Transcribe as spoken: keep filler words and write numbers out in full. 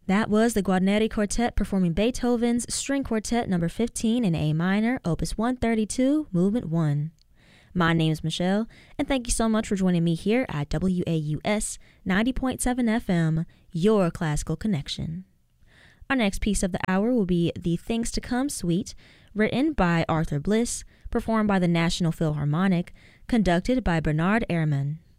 That was the Guarneri Quartet performing Beethoven's String Quartet number fifteen in A minor, opus one thirty-two, movement one. My name is Michelle, and thank you so much for joining me here at W A U S ninety point seven F M, your classical connection. Our next piece of the hour will be the Things to Come Suite, written by Arthur Bliss, performed by the National Philharmonic, conducted by Bernard Herrmann.